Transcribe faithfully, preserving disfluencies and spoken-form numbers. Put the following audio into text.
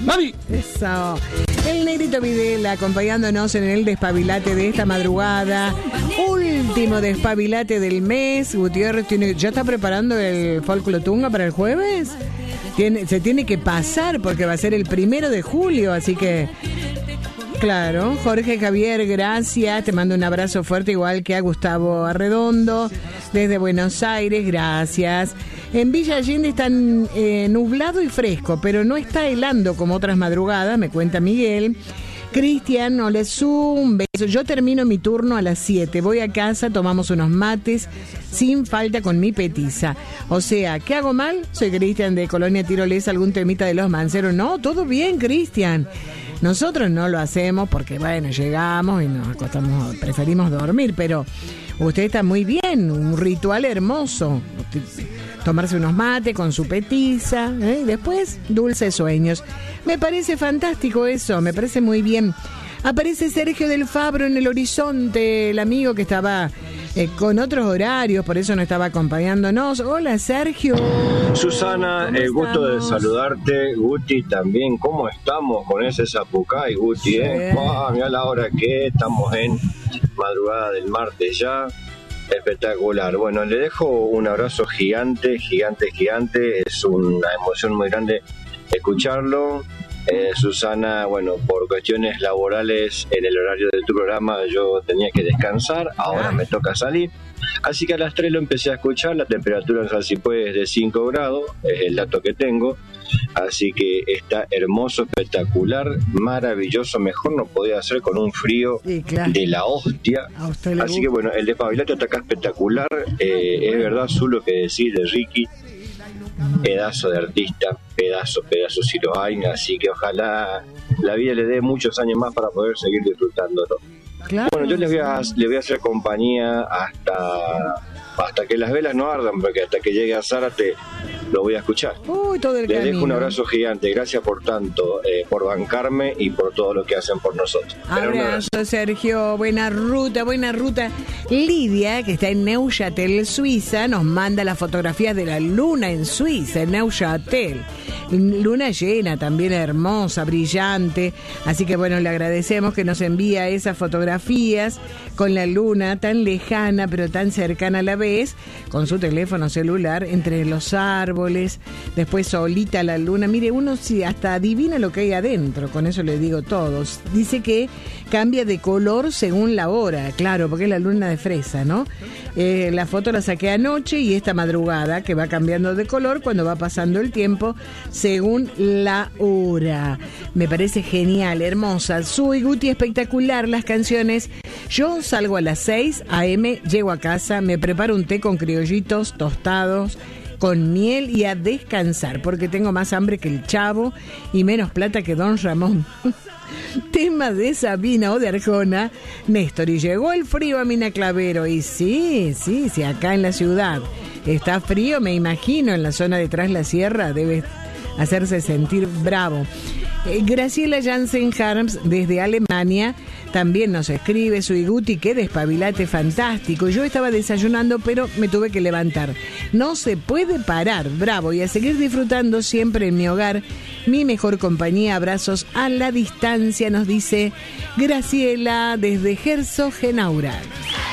Mami. Eso. El Negrito Videla acompañándonos en el despabilate de esta madrugada. Último despabilate del mes. Gutiérrez tiene, ya está preparando el Folclotunga para el jueves. Tiene, se tiene que pasar porque va a ser el primero de julio, así que... Claro, Jorge Javier, gracias. Te mando un abrazo fuerte, igual que a Gustavo Arredondo, desde Buenos Aires, gracias. En Villa Allende están eh, nublado y fresco, pero no está helando como otras madrugadas, me cuenta Miguel. Cristian, hola, un beso. Yo termino mi turno a las siete. Voy a casa, tomamos unos mates, sin falta con mi petiza. O sea, ¿qué hago mal? Soy Cristian de Colonia Tirolesa, algún temita de los Manceros. No, todo bien, Cristian. Nosotros no lo hacemos porque, bueno, llegamos y nos acostamos, preferimos dormir, pero usted está muy bien, un ritual hermoso. Tomarse unos mates con su petiza, ¿eh? Después, dulces sueños. Me parece fantástico eso, me parece muy bien. Aparece Sergio del Fabro en el horizonte, el amigo que estaba eh, con otros horarios, por eso no estaba acompañándonos. Hola, Sergio. Susana, el gusto de saludarte. Guti también, ¿cómo estamos con ese zapucay, Guti? ¿Eh? Oh, mira la hora que estamos en madrugada del martes ya. Espectacular. Bueno, le dejo un abrazo gigante, gigante, gigante. Es una emoción muy grande escucharlo. Eh, Susana, bueno, por cuestiones laborales en el horario de tu programa yo tenía que descansar, ahora me toca salir, así que a las tres lo empecé a escuchar. La temperatura en Salsipuede es de cinco grados, es el dato que tengo, así que está hermoso, espectacular, maravilloso, mejor no podía hacer con un frío sí, claro. de la hostia, así que bueno, el despabilate está acá espectacular, eh, es verdad su lo que decís de Ricky, pedazo de artista, pedazo, pedazo si lo hay, así que ojalá la vida le dé muchos años más para poder seguir disfrutándolo. Claro. Bueno, yo les voy a, les voy a hacer compañía hasta hasta que las velas no ardan, porque hasta que llegue a Zárate lo voy a escuchar. Uy, todo el Les camino. dejo un abrazo gigante, gracias por tanto, eh, por bancarme y por todo lo que hacen por nosotros. Abrazo, Sergio, buena ruta, buena ruta. Lidia, que está en Neuchâtel, Suiza, nos manda las fotografías de la luna en Suiza, en Neuchâtel. Luna llena, también hermosa, brillante. Así que bueno, le agradecemos que nos envía esas fotografías con la luna tan lejana, pero tan cercana a la vez, con su teléfono celular, entre los árboles, después solita la luna. Mire, uno sí hasta adivina lo que hay adentro, con eso le digo todos. Dice que cambia de color según la hora, claro, porque es la luna de fresa, ¿no? Eh, la foto la saqué anoche y esta madrugada, que va cambiando de color cuando va pasando el tiempo, según la hora. Me parece genial, hermosa. Soy Guti, espectacular las canciones. Yo salgo a las seis a eme, llego a casa, me preparo un té con criollitos tostados, con miel y a descansar, porque tengo más hambre que el Chavo y menos plata que Don Ramón. Tema de Sabina o de Arjona. Néstor, y llegó el frío a Mina Clavero. Y sí, sí, sí, acá en la ciudad está frío, me imagino, en la zona de Tras la Sierra debe hacerse sentir bravo. Eh, Graciela Jansen Harms desde Alemania también nos escribe: Soy Guti, qué despabilate fantástico. Yo estaba desayunando, pero me tuve que levantar. No se puede parar, bravo, y a seguir disfrutando siempre en mi hogar. Mi mejor compañía, abrazos a la distancia, nos dice Graciela desde Herzogenaurach.